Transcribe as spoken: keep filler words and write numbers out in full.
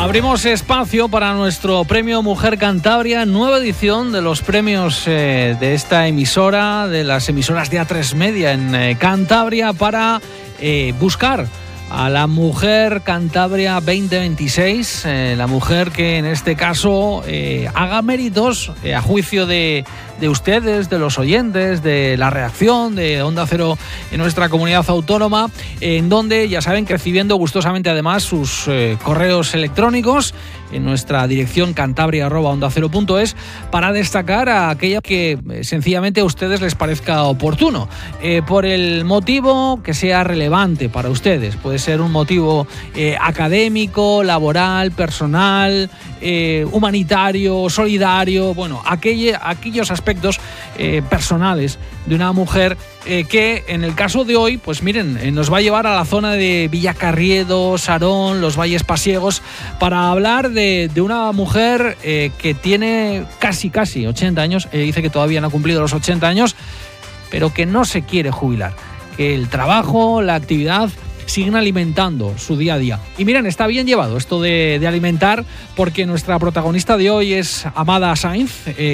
Abrimos espacio para nuestro premio Mujer Cantabria, nueva edición de los premios eh, de esta emisora, de las emisoras de A tres Media en eh, Cantabria, para eh, buscar a la Mujer Cantabria veinte veintiséis, eh, la mujer que en este caso eh, haga méritos eh, a juicio de, de ustedes, de los oyentes, de la redacción de Onda Cero en nuestra comunidad autónoma, en donde ya saben que recibiendo gustosamente además sus eh, correos electrónicos en nuestra dirección cantabria arroba onda cero punto es para destacar a aquella que eh, sencillamente a ustedes les parezca oportuno, eh, por el motivo que sea relevante para ustedes. Puede ser un motivo eh, académico, laboral, personal, eh, humanitario, solidario, bueno, aquella, aquellos aspectos eh, personales de una mujer eh, que en el caso de hoy, pues miren, eh, nos va a llevar a la zona de Villacarriedo, Sarón, los Valles Pasiegos, para hablar de, de una mujer eh, que tiene casi, casi ochenta años, eh, dice que todavía no ha cumplido los ochenta años, pero que no se quiere jubilar, que el trabajo, la actividad siguen alimentando su día a día. Y miren, está bien llevado esto de, de alimentar, porque nuestra protagonista de hoy es Amada Sainz, eh,